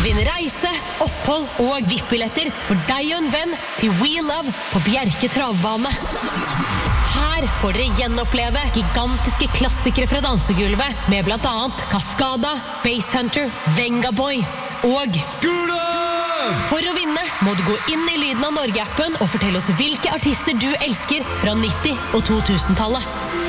Vinn reise, opphold og VIP-billetter for deg og en venn til We Love på Bjerke travbane. Her får dere gjenoppleve gigantiske klassikere fra dansegulvet med blant annet Cascada, Basshunter, Venga Boys og Skula! For å vinne må du gå inn i Lyden av Norge-appen og fortelle oss hvilke artister du elsker fra 90- og 2000-tallet.